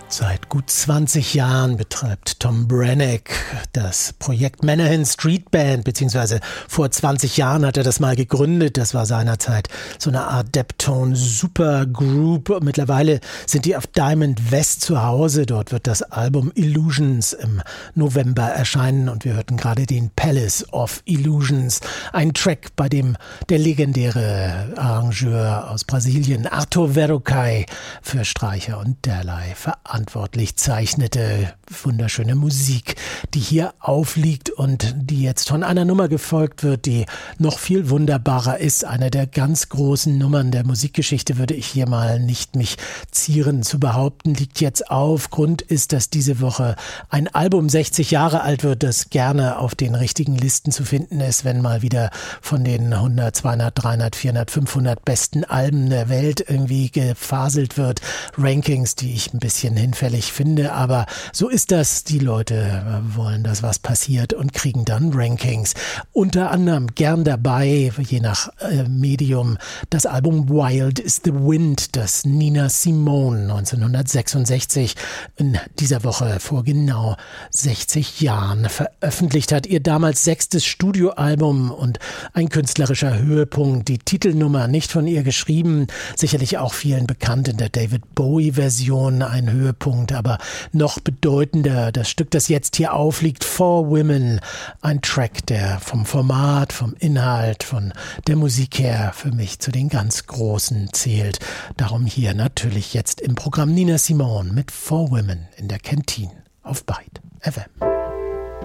Seit gut 20 Jahren betreibt Tom Brenneck das Projekt Menahan Street Band, beziehungsweise vor 20 Jahren hat er das mal gegründet. Das war seinerzeit so eine Art Deptone Supergroup. Mittlerweile sind die auf Diamond West zu Hause. Dort wird das Album Illusions im November erscheinen und wir hörten gerade den Palace of Illusions. Ein Track, bei dem der legendäre Arrangeur aus Brasilien Arthur Verocai für Streicher und derlei verantwortlich zeichnete. Wunderschöne Musik, die hier aufliegt und die jetzt von einer Nummer gefolgt wird, die noch viel wunderbarer ist. Eine der ganz großen Nummern der Musikgeschichte, würde ich hier mal nicht mich zieren zu behaupten, liegt jetzt auf. Grund ist, dass diese Woche ein Album 60 Jahre alt wird, das gerne auf den richtigen Listen zu finden ist, wenn mal wieder von den 100, 200, 300, 400, 500 besten Alben der Welt irgendwie gefaselt wird. Rankings, die ich ein bisschen hinfällig finde, aber so ist das. Die Leute wollen, dass was passiert und kriegen dann Rankings. Unter anderem gern dabei, je nach Medium, das Album Wild is the Wind, das Nina Simone 1966 in dieser Woche vor genau 60 Jahren veröffentlicht hat. Ihr damals 6. Studioalbum und ein künstlerischer Höhepunkt. Die Titelnummer nicht von ihr geschrieben, sicherlich auch vielen bekannt in der David Bowie-Version ein Höhepunkt, aber noch bedeutender das Stück, das jetzt hier aufliegt, For Women, ein Track, der vom Format, vom Inhalt, von der Musik her für mich zu den ganz Großen zählt. Darum hier natürlich jetzt im Programm Nina Simone mit For Women in der Kantine auf Byte FM.